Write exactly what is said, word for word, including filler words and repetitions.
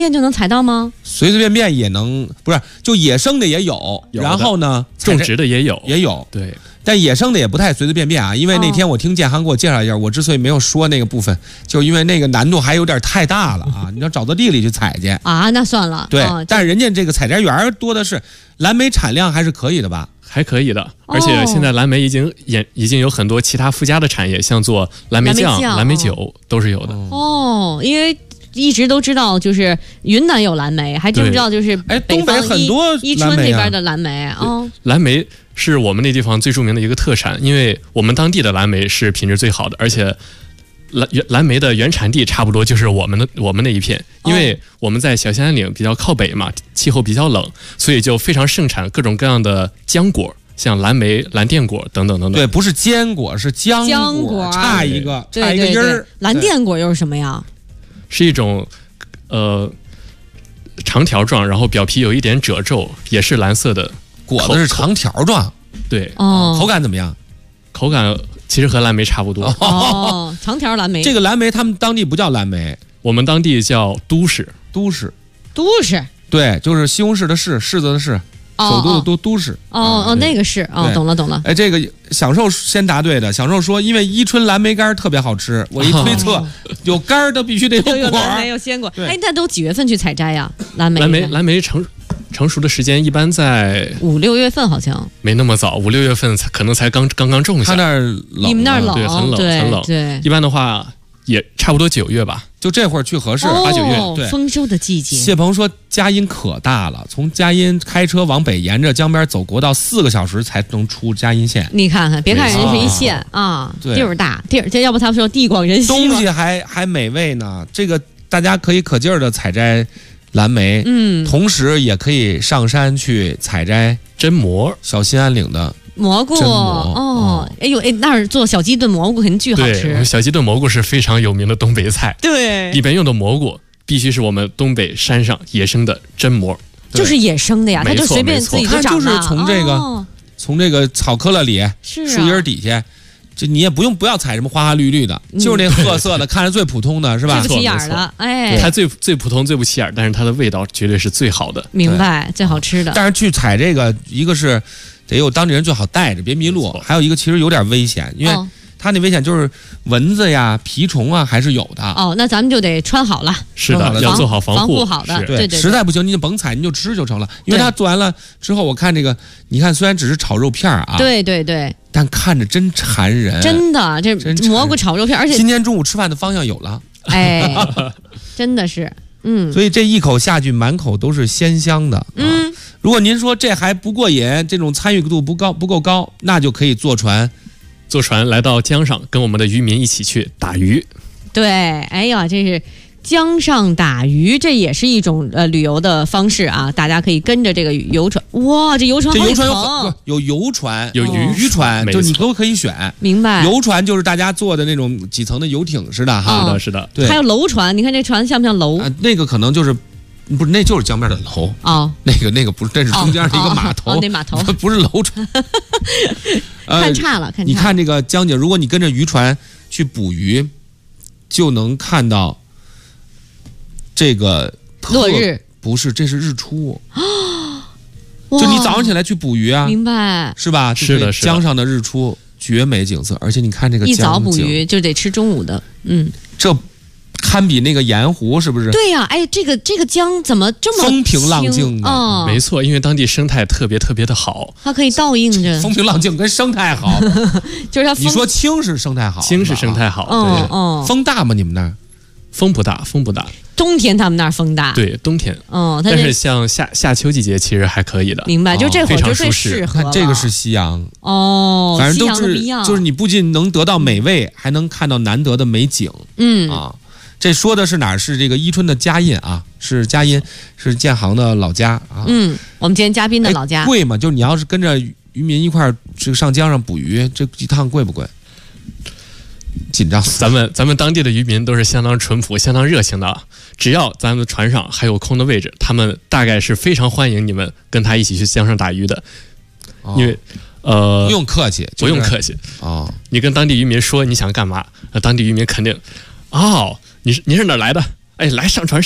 便就能采到吗？ 随随便便也能，不是就野生的也有， 有然后呢， 种植的也有， 也有， 对。 但野生的也不太随随便便啊，因为那天我听建行给我介绍一下，我之所以没有说那个部分，就是因为那个难度还有点太大了啊！你要找到地里去采去啊，那算了。 对， 哦、 但是人家这个采摘园多的是，蓝莓产量还是可以的吧？ 还可以的，而且现在蓝莓已经也已经有很多其他附加的产业，像做蓝莓酱、蓝莓酒都是有的。 哦，因为一直都知道，就是云南有蓝莓，还真不知道就是哎，东北很多伊春那边的蓝莓哦。 蓝莓是我们那地方最著名的一个特产，因为我们当地的蓝莓是品质最好的，而且蓝蓝莓的原产地差不多就是我们的我们那一片，因为我们在小兴安岭比较靠北嘛，气候比较冷，所以就非常盛产各种各样的浆果。像蓝莓、蓝靛果等等等等， 对，不是坚果，是浆果， 浆果差一个， 对差一个音儿。 蓝靛果又是什么呀？ 是一种呃长条状，然后表皮有一点褶皱，也是蓝色的， 果子是长条状。 对， 哦， 口感怎么样？ 口感其实和蓝莓差不多。 哦，长条蓝莓。 这个蓝莓他们当地不叫蓝莓， 我们当地叫都市。 都市。 都市。 对，就是西红柿的柿，柿子的柿。首都的都都市哦哦，那个是哦，懂了懂了。 哎，这个享受先答对的，享受说，因为伊春蓝莓干特别好吃，我一推测，有干儿都必须得有果， 有蓝莓有鲜果。哎，那都几月份去采摘呀？蓝莓蓝莓蓝莓成成熟的时间一般在五六月份，好像没那么早，五六月份才可能才刚刚刚种下。 他那儿冷， 你们那儿冷， 对，很冷很冷。 对， 一般的话也差不多九月吧。 就这会儿去合适， 八九月， 对， 丰收的季节。 谢鹏说，佳音可大了，从佳音开车往北，沿着江边走国道，四个小时才能出佳音县。 你看看，别看人家是一县啊，地儿大，地儿这要不他们说地广人稀， 东西还还美味呢。这个大家可以可劲儿的采摘蓝莓， 嗯， 同时也可以上山去采摘榛蘑， 小兴安岭的。 蘑菇哦，哎呦哎，那儿做小鸡炖蘑菇肯定巨好吃。 对，小鸡炖蘑菇是非常有名的东北菜。 对， 里边用的蘑菇必须是我们东北山上野生的榛蘑， 就是野生的呀，它就随便自己就长的。就是从这个、哦、从这个草棵了里， 是树荫底下，这你也不用不要采什么花花绿绿的，嗯、就是那褐色的，看着最普通的是吧？ 最不起眼的，哎， 它最最普通最不起眼，但是它的味道绝对是最好的。 明白，最好吃的。 但是去采这个，一个是。得有当地人最好带着，别迷路。还有一个其实有点危险，因为它那危险就是蚊子呀、蜱虫啊还是有的。 哦，那咱们就得穿好了， 是的，要做好防护， 防护好的。对对， 实在不行你就甭采，你就吃就成了。因为它做完了之后，我看这个，你看虽然只是炒肉片啊， 对对对， 但看着真馋人。 真的，这蘑菇炒肉片，而且今天中午吃饭的方向有了。 哎，真的是。嗯， 所以这一口下去，满口都是鲜香的。 嗯， 啊、如果您说这还不过瘾，这种参与度不高不够高，那就可以坐船， 坐船来到江上，跟我们的渔民一起去打鱼。 对，哎呀，这是江上打鱼，这也是一种呃旅游的方式啊！大家可以跟着这个游船，哇，这游船好这游船有有游船， 有渔渔船，就你都可以选。 明白。 游船就是大家坐的那种几层的游艇似的哈， 是的，是的。 对， 还有楼船，你看这船像不像楼？ 啊，那个可能就是。不是，那就是江边的楼哦， 那个那个不是，这是中间的一个码头， 哦哦哦、那码头不是楼船， 呃、看差了，看差了。 你看这个江景，如果你跟着渔船去捕鱼，就能看到这个落日， 不是，这是日出。就你早上起来去捕鱼啊， 明白是吧？ 是的，是的。江上的日出绝美景色，而且你看这个一早捕鱼就得吃中午的，嗯， 这。堪比那个盐湖，是不是？ 对呀、啊，哎，这个这个江怎么这么风平浪静的？ 哦， 没错，因为当地生态特别特别的好， 它可以倒映着风平浪静跟生态好， 就是它。 你说清是生态好， 清是生态好， 哦对。 哦， 风大吗？你们那儿风不大，风不大。 冬天他们那儿风大， 对，冬天。 哦， 但是像夏夏秋季节其实还可以的。 明白，就这会儿就最适合。 看这个是夕阳哦， 反正都是就是你不仅能得到美味，还能看到难得的美景。 嗯啊。这说的是哪儿？是这个伊春的佳音啊，是佳音，是建行的老家啊。 嗯，我们今天嘉宾的老家贵吗？就是你要是跟着渔民一块儿这个上江上捕鱼，这一趟贵不贵？紧张死！ 咱们咱们当地的渔民都是相当淳朴、相当热情的，只要咱们船上还有空的位置，他们大概是非常欢迎你们跟他一起去江上打鱼的， 哦、 因为。呃， 不用客气， 不用客气哦。 你跟当地渔民说你想干嘛，当地渔民肯定，哦，你是你是哪儿来的？哎，来上船。